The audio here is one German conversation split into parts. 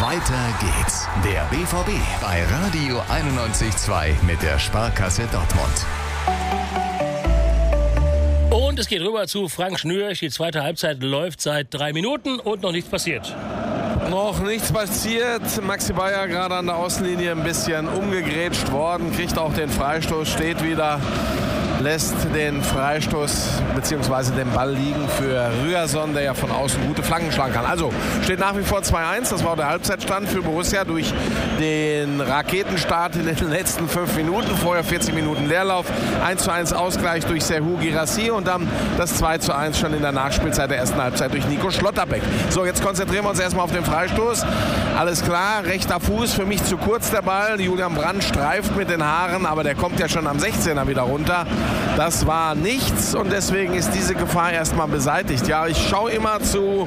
Weiter geht's. Der BVB bei Radio 91.2 mit der Sparkasse Dortmund. Und es geht rüber zu Frank Schnürch. Die zweite Halbzeit läuft seit 3 Minuten und noch nichts passiert. Noch nichts passiert. Maxi Bayer gerade an der Außenlinie ein bisschen umgegrätscht worden, kriegt auch den Freistoß, steht wieder, lässt den Freistoß bzw. den Ball liegen für Ryerson, der ja von außen gute Flanken schlagen kann. Also steht nach wie vor 2-1. Das war auch der Halbzeitstand für Borussia durch den Raketenstart in den letzten 5 Minuten. Vorher 40 Minuten Leerlauf. 1:1 Ausgleich durch Serhou Guirassy und dann das 2:1 schon in der Nachspielzeit der ersten Halbzeit durch Nico Schlotterbeck. So, jetzt konzentrieren wir uns erstmal auf den Freistoß. Alles klar, rechter Fuß, für mich zu kurz der Ball. Julian Brandt streift mit den Haaren, aber der kommt ja schon am 16er wieder runter. Das war nichts und deswegen ist diese Gefahr erstmal beseitigt. Ja, ich schaue immer zu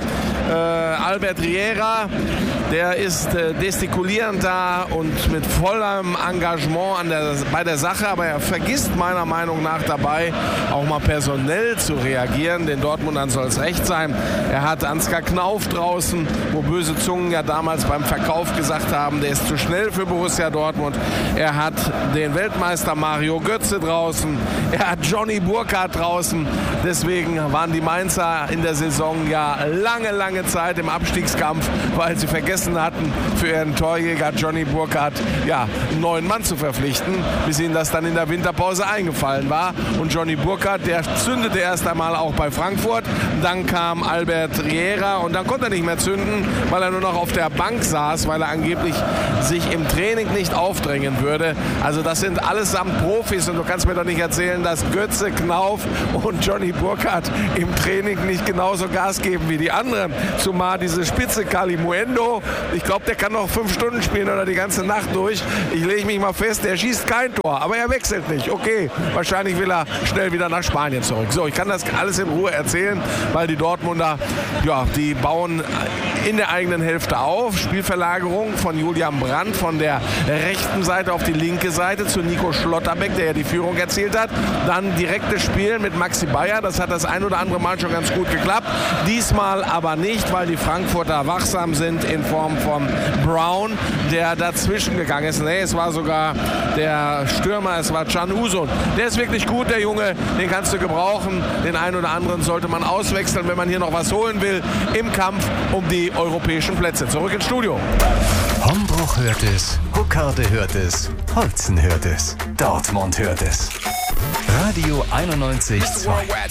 Albert Riera. Der ist gestikulierend da und mit vollem Engagement bei der Sache, aber er vergisst meiner Meinung nach dabei, auch mal personell zu reagieren. Den Dortmundern soll es recht sein. Er hat Ansgar Knauf draußen, wo böse Zungen ja damals beim Verkauf gesagt haben, der ist zu schnell für Borussia Dortmund. Er hat den Weltmeister Mario Götze draußen. Er hat Johnny Burkhardt draußen. Deswegen waren die Mainzer in der Saison ja lange Zeit im Abstiegskampf, weil sie vergessen hatten, für ihren Torjäger Johnny Burkhardt einen neuen Mann zu verpflichten, bis ihnen das dann in der Winterpause eingefallen war. Und Johnny Burkhardt, der zündete erst einmal auch bei Frankfurt. Dann kam Albert Riera und dann konnte er nicht mehr zünden, weil er nur noch auf der Bank saß, weil er angeblich sich im Training nicht aufdrängen würde. Also das sind allesamt Profis und du kannst mir doch nicht erzählen, dass Götze, Knauf und Johnny Burkhardt im Training nicht genauso Gas geben wie die anderen. Zumal diese Spitze Kalimuendo, ich glaube, der kann noch 5 Stunden spielen oder die ganze Nacht durch. Ich lege mich mal fest, der schießt kein Tor, aber er wechselt nicht. Okay, wahrscheinlich will er schnell wieder nach Spanien zurück. So, ich kann das alles in Ruhe erzählen, weil die Dortmunder, die bauen in der eigenen Hälfte auf. Spielverlagerung von Julian Brandt von der rechten Seite auf die linke Seite zu Nico Schlotterbeck, der ja die Führung erzielt hat. Dann direktes Spiel mit Maxi Bayer. Das hat das ein oder andere Mal schon ganz gut geklappt. Diesmal aber nicht, weil die Frankfurter wachsam sind in Form von Brown, der dazwischen gegangen ist. Nee, es war sogar der Stürmer, es war Can Uzun. Der ist wirklich gut, der Junge. Den kannst du gebrauchen. Den einen oder anderen sollte man auswechseln, wenn man hier noch was holen will im Kampf um die europäischen Plätze. Zurück ins Studio. Hombruch hört es, Huckarde hört es, Holzen hört es, Dortmund hört es. Radio 91.2.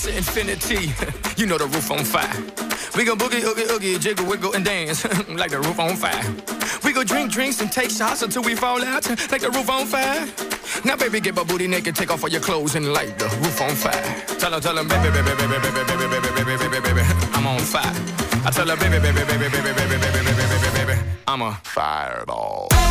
You know the roof on fire. We go boogie, oogie, oogie, jiggle, wiggle, and dance like the roof on fire. We go drink drinks and take shots until we fall out like the roof on fire. Now, baby, get my booty naked, take off all your clothes and light the roof on fire. Tell her, baby, baby, baby, baby, baby, baby, baby, baby, baby, baby, I'm on fire. I tell her, baby, baby, baby, baby, baby, baby, baby, baby, baby, I'm a fireball.